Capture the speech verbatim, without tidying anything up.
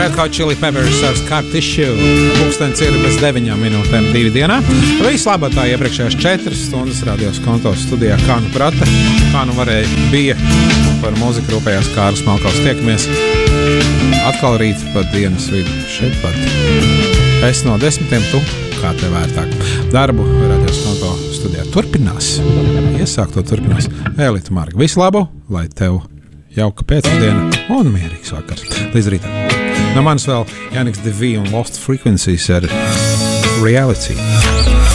Red Hot Chili Peppers ar Scar Tissue. Pūkstens ir bez deviņām minūtēm divi dienā. Vislabākā iepriekšējās četras stundas radios kontos studijā, kā nu prata, kā nu varēja, bija. Par mūziku rūpējās Kārlis Malkovs. Tiekamies atkal rīt pat dienas vidu šeit pat. Es no desmitiem, tu kā tev vērtāk. Darbu radios konto studijā turpinās. Iesāk to turpinās Elita Marga. Visu labu, lai tev jauka pēcdiena un mierīgs vakars. Līdz rītam. No manis vēl Jānis Devī un Lost Frequencies ar Reality.